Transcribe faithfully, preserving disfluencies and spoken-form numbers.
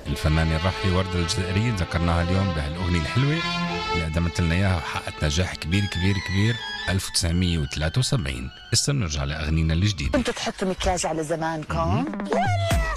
الفنانة الراحلة وردة الجزائرية ذكرناها اليوم بهالأغنية الحلوة اللي قدمت لنا إياها وحققت نجاح كبير كبير كبير ألف وتسعمية وثلاثة وسبعين. استنى نرجع لأغنينا الجديدة. كنتوا تحطوا مكياج على زمانكم؟